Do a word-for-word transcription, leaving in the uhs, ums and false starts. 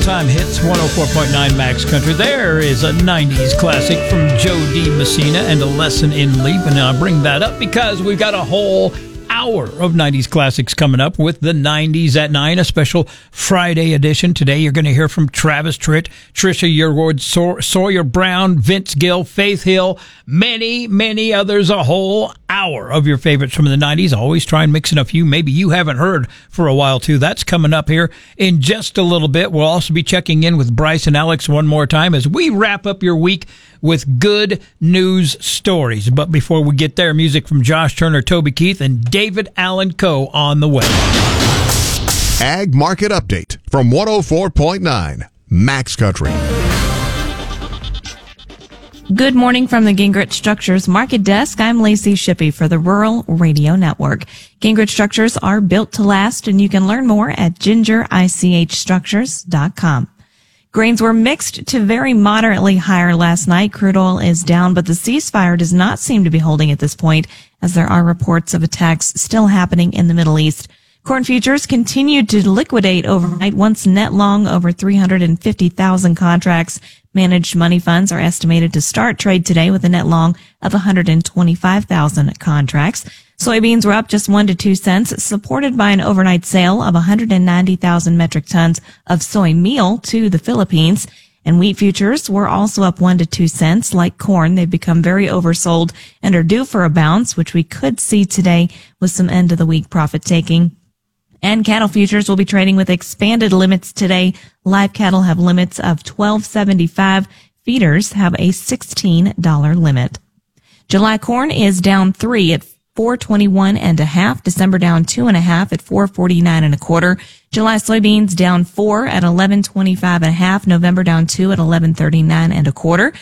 all-time hits, one oh four point nine Max Country. There is a nineties classic from Joe D. Messina and A Lesson in Leap. And I bring that up because we've got a whole hour of nineties classics coming up with the nineties at nine, a special Friday edition. Today you're going to hear from Travis Tritt, Trisha Yearwood, Saw- Sawyer Brown, Vince Gill, Faith Hill, many, many others. A whole hour of your favorites from the nineties. Always try and mix in a few maybe you haven't heard for a while too. That's coming up here in just a little bit. We'll also be checking in with Bryce and Alex one more time as we wrap up your week with good news stories. But before we get there, music from Josh Turner, Toby Keith, and David Allen Coe on the way. Ag Market Update from one oh four point nine Max Country. Good morning from the Gingrich Structures Market Desk. I'm Lacey Shippey for the Rural Radio Network. Gingrich Structures are built to last, and you can learn more at ginger ich structures dot com. Grains were mixed to very moderately higher last night. Crude oil is down, but the ceasefire does not seem to be holding at this point, as there are reports of attacks still happening in the Middle East. Corn futures continued to liquidate overnight once net long over three hundred fifty thousand contracts. Managed money funds are estimated to start trade today with a net long of one hundred twenty-five thousand contracts. Soybeans were up just one to two cents, supported by an overnight sale of one hundred ninety thousand metric tons of soy meal to the Philippines. And wheat futures were also up one to two cents. Like corn, they've become very oversold and are due for a bounce, which we could see today with some end of the week profit taking. And cattle futures will be trading with expanded limits today. Live cattle have limits of twelve seventy-five. Feeders have a sixteen dollars limit. July corn is down three at four twenty-one and a half. December down two and a half at four forty-nine and a quarter. July soybeans down four at eleven twenty-five and a half. November down two at eleven thirty-nine and a quarter.